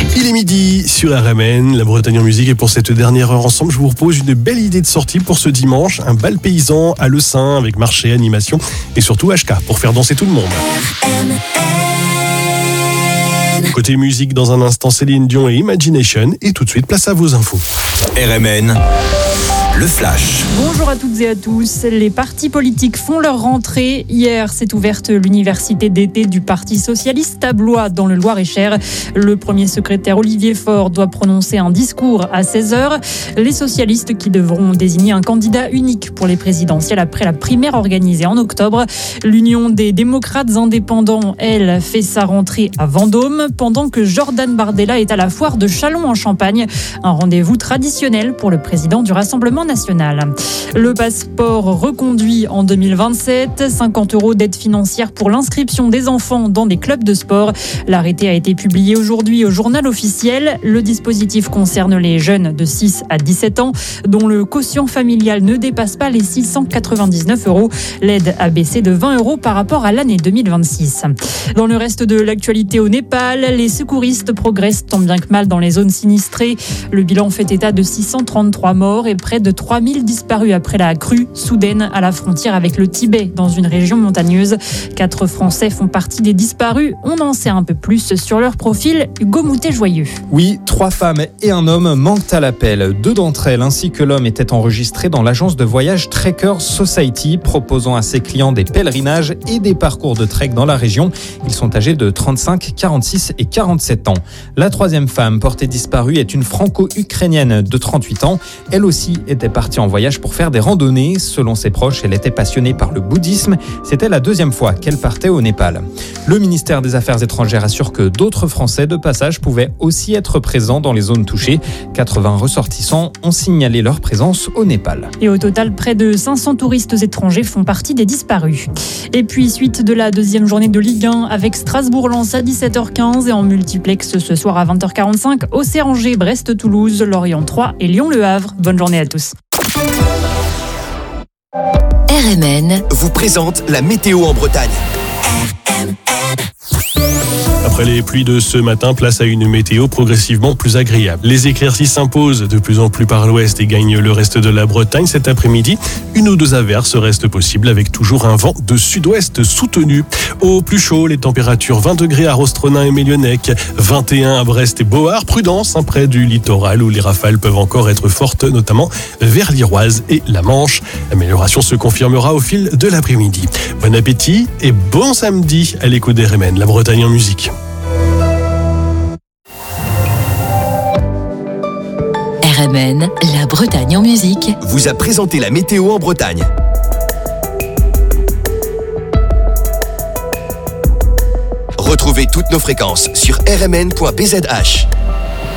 Il est midi sur RMN, la Bretagne en musique, et pour cette dernière heure ensemble, je vous propose une belle idée de sortie pour ce dimanche, un bal paysan à Le Saint avec marché, animation et surtout HK pour faire danser tout le monde. Côté musique, dans un instant, Céline Dion et Imagination, et tout de suite, place à vos infos. RMN, le flash. Bonjour à toutes et à tous. Les partis politiques font leur rentrée. Hier, s'est ouverte l'université d'été du Parti socialiste à Blois, dans le Loir-et-Cher. Le premier secrétaire Olivier Faure doit prononcer un discours à 16h. Les socialistes qui devront désigner un candidat unique pour les présidentielles après la primaire organisée en octobre. L'Union des démocrates indépendants, elle, fait sa rentrée à Vendôme, pendant que Jordan Bardella est à la foire de Châlons en Champagne. Un rendez-vous traditionnel pour le président du Rassemblement national. Le passeport reconduit en 2027, 50 € d'aide financière pour l'inscription des enfants dans des clubs de sport. L'arrêté a été publié aujourd'hui au journal officiel. Le dispositif concerne les jeunes de 6 à 17 ans dont le quotient familial ne dépasse pas les 699 €. L'aide a baissé de 20 € par rapport à l'année 2026. Dans le reste de l'actualité au Népal, les secouristes progressent tant bien que mal dans les zones sinistrées. Le bilan fait état de 633 morts et près de 3000 disparus après la crue soudaine à la frontière avec le Tibet, dans une région montagneuse. 4 Français font partie des disparus. On en sait un peu plus sur leur profil. Hugo Moutet-Joyeux. Oui, 3 femmes et un homme manquent à l'appel. 2 d'entre elles, ainsi que l'homme, étaient enregistrés dans l'agence de voyage Trekkers Society, proposant à ses clients des pèlerinages et des parcours de trek dans la région. Ils sont âgés de 35, 46 et 47 ans. La 3e femme portée disparue est une franco-ukrainienne de 38 ans. Elle aussi était partie en voyage pour faire des randonnées. Selon ses proches, elle était passionnée par le bouddhisme. C'était la 2e fois qu'elle partait au Népal. Le ministère des Affaires étrangères assure que d'autres Français de passage pouvaient aussi être présents dans les zones touchées. 80 ressortissants ont signalé leur présence au Népal. Et au total, près de 500 touristes étrangers font partie des disparus. Et puis, suite de la 2e journée de Ligue 1 avec Strasbourg-Lens à 17h15 et en multiplex ce soir à 20h45, Auxerre-Angers, Brest-Toulouse, Lorient 3 et Lyon-Le Havre. Bonne journée à tous. RMN vous présente la météo en Bretagne. Après les pluies de ce matin, place à une météo progressivement plus agréable. Les éclaircies s'imposent de plus en plus par l'ouest et gagnent le reste de la Bretagne. Cet après-midi, 1 ou 2 averses restent possibles avec toujours un vent de sud-ouest soutenu. Au plus chaud, les températures 20 degrés à Rostronin et Mélionnec, 21 à Brest et Beauhard. Prudence près du littoral où les rafales peuvent encore être fortes, notamment vers l'Iroise et la Manche. L'amélioration se confirmera au fil de l'après-midi. Bon appétit et bon samedi à l'écoute d'RMN, la Bretagne en musique. RMN, la Bretagne en musique, vous a présenté la météo en Bretagne. Retrouvez toutes nos fréquences sur rmn.bzh.